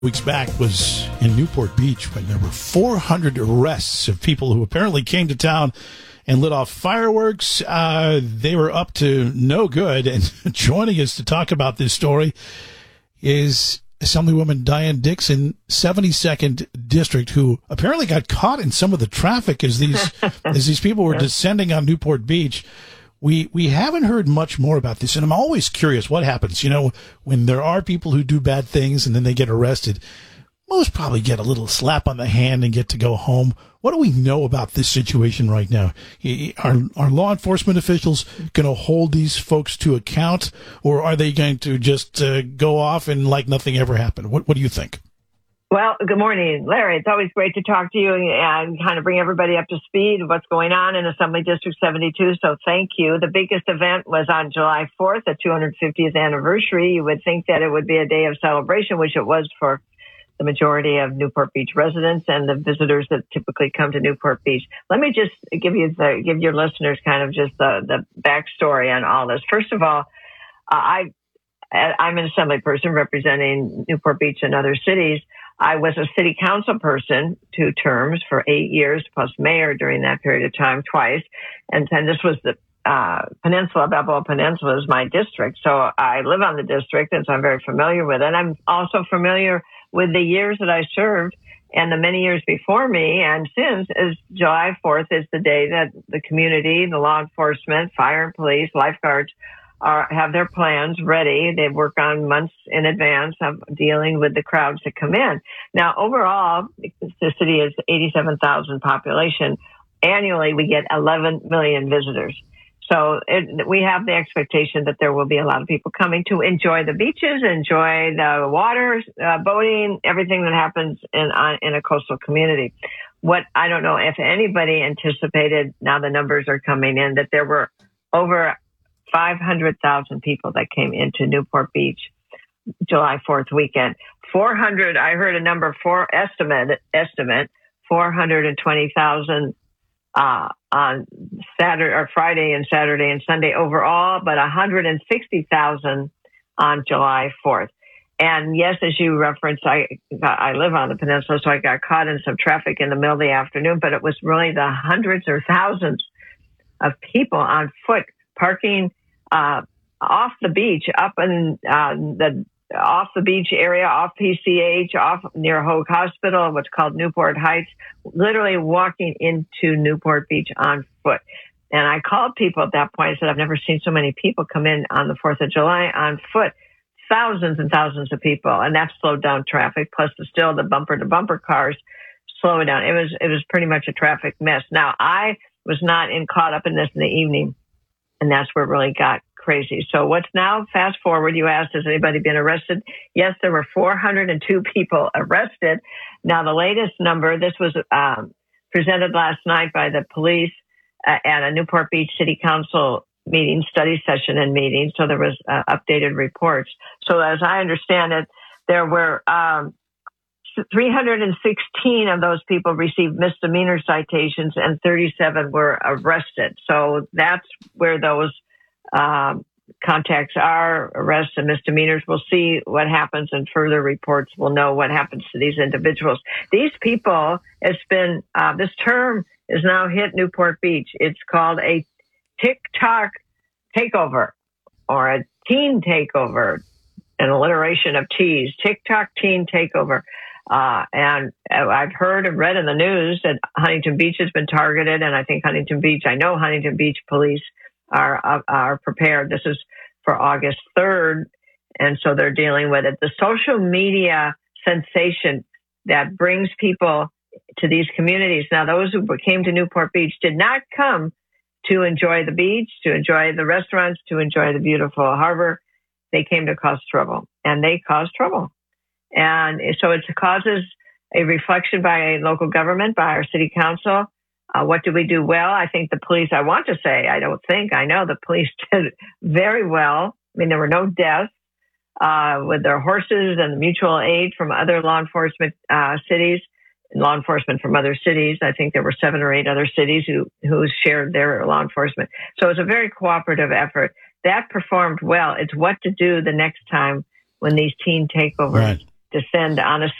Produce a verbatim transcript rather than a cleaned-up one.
Weeks back was in Newport Beach, but there were four hundred arrests of people who apparently came to town and lit off fireworks. Uh, they were up to no good. And joining us to talk about this story is Assemblywoman Diane Dixon, seventy-second District, who apparently got caught in some of the traffic as these as these people were descending on Newport Beach. We we haven't heard much more about this, and I'm always curious what happens, you know, when there are people who do bad things and then they get arrested. Most probably get a little slap on the hand and get to go home. What do we know about this situation right now? Are, are law enforcement officials going to hold these folks to account, or are they going to just uh, go off and like nothing ever happened? What, what do you think? Well, good morning, Larry. It's always great to talk to you and kind of bring everybody up to speed of what's going on in Assembly District seventy-two. So thank you. The biggest event was on July fourth, the two hundred fiftieth anniversary. You would think that it would be a day of celebration, which it was for the majority of Newport Beach residents and the visitors that typically come to Newport Beach. Let me just give you the, give your listeners kind of just the, the backstory on all this. First of all, uh, I, I'm an assembly person representing Newport Beach and other cities. I was a city council person, two terms for eight years, plus mayor during that period of time twice. And then this was the uh, Peninsula, Balboa Peninsula is my district. So I live on the district, and so I'm very familiar with it. I'm also familiar with the years that I served and the many years before me and since, is July fourth is the day that the community, the law enforcement, fire and police, lifeguards, Are, have their plans ready. They work on months in advance of dealing with the crowds that come in. Now, overall, the city is eighty-seven thousand population. Annually, we get eleven million visitors. So it, we have the expectation that there will be a lot of people coming to enjoy the beaches, enjoy the water, uh, boating, everything that happens in, uh, in a coastal community. What I don't know if anybody anticipated, now the numbers are coming in, that there were over five hundred thousand people that came into Newport Beach July fourth weekend. four hundred, I heard a number four estimate, estimate four hundred twenty thousand uh, on Saturday or Friday and Saturday and Sunday overall, but one hundred sixty thousand on July fourth. And yes, as you referenced, I I live on the peninsula, so I got caught in some traffic in the middle of the afternoon, but it was really the hundreds or thousands of people on foot parking Uh, off the beach, up in uh, the off the beach area, off P C H, off near Hoag Hospital, what's called Newport Heights, literally walking into Newport Beach on foot. And I called people at that point and said, I've never seen so many people come in on the fourth of July on foot. Thousands and thousands of people. And that slowed down traffic. Plus, the, still the bumper to bumper cars slowing down. It was, it was pretty much a traffic mess. Now, I was not in caught up in this in the evening. And that's where it really got crazy. So what's now, fast forward, you asked, has anybody been arrested? Yes, there were four hundred two people arrested. Now, the latest number, this was um, presented last night by the police uh, at a Newport Beach City Council meeting, study session and meeting. So there was uh, updated reports. So as I understand it, there were um, three hundred sixteen of those people received misdemeanor citations and thirty-seven were arrested. So that's where those um, contacts are, arrests and misdemeanors. We'll see what happens in further reports. We'll know what happens to these individuals. These people, it's been, uh, this term is now hit Newport Beach. It's called a TikTok takeover or a teen takeover, an alliteration of T's, TikTok teen takeover. Uh, and I've heard and read in the news that Huntington Beach has been targeted. And I think Huntington Beach, I know Huntington Beach police are, uh, are prepared. This is for August third. And so they're dealing with it. The social media sensation that brings people to these communities. Now, those who came to Newport Beach did not come to enjoy the beach, to enjoy the restaurants, to enjoy the beautiful harbor. They came to cause trouble, and they caused trouble. And so it causes a reflection by a local government, by our city council. Uh, what do we do well? I think the police, I want to say, I don't think, I know the police did very well. I mean, there were no deaths uh, with their horses and the mutual aid from other law enforcement uh, cities, law enforcement from other cities. I think there were seven or eight other cities who, who shared their law enforcement. So it was a very cooperative effort. That performed well. It's what to do the next time when these teen takeovers right. descend on a